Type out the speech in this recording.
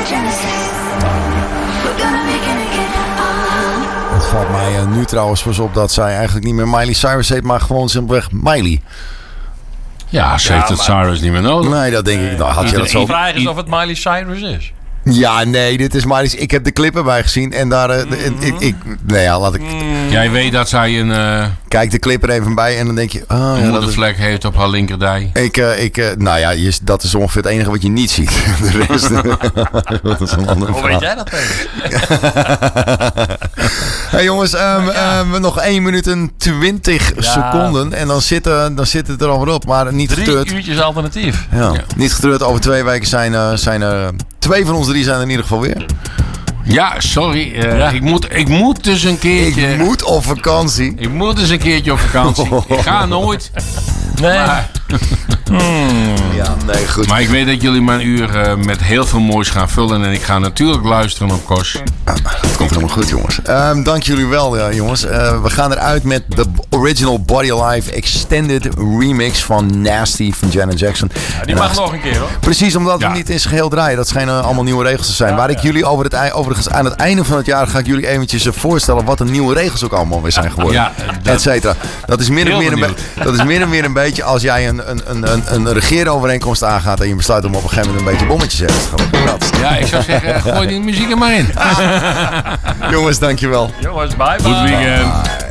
Het valt mij nu trouwens pas op dat zij eigenlijk niet meer Miley Cyrus heet, maar gewoon simpelweg Miley. Ja, ze heeft het Cyrus niet meer nodig. Nee, dat denk ik. Nou, had je dat zo... De vraag is of het Miley Cyrus is. Ja, nee, dit is Miley. Ik heb de clip erbij gezien en daar... laat ik... Jij weet dat zij een Kijk de clip er even bij en dan denk je... een moedervlek heeft op haar linkerdij. Dat is ongeveer het enige wat je niet ziet. De rest... dat is een ander Hoe verhaal. weet jij dat, Peter? Hey jongens, nog 1 minuut en 20 seconden. En dan zit het er alweer op. Maar niet 3 getreurd. uurtjes alternatief. Ja. Niet getreurd. Over 2 weken zijn er 2 van ons 3 zijn er in ieder geval weer. Ja, sorry. Ik moet dus een keertje... Ik moet op vakantie. Ik moet dus een keertje op vakantie. Ik ga nooit. Nee. Maar, Ja, nee, goed. maar ik weet dat jullie mijn uur met heel veel moois gaan vullen. En ik ga natuurlijk luisteren op Kos. Dat komt helemaal goed, jongens. Dank jullie wel, jongens. We gaan eruit met de original Body Alive Extended Remix van Nasty van Janet Jackson. Ja, die mag nog een keer, hoor. Precies, omdat we Ja. niet in zijn geheel draaien. Dat schijnen allemaal nieuwe regels te zijn. Waar ik jullie overigens aan het einde van het jaar ga ik jullie eventjes voorstellen wat de nieuwe regels ook allemaal weer zijn geworden. Ja, et cetera. Dat is min en meer een beetje als jij een regeerovereenkomst aangaat en je besluit om op een gegeven moment een beetje bommetjes te zetten. Dat. Ja, ik zou zeggen, gooi die muziek er maar in. Jongens, dankjewel. Jongens, bye bye. Goed weekend.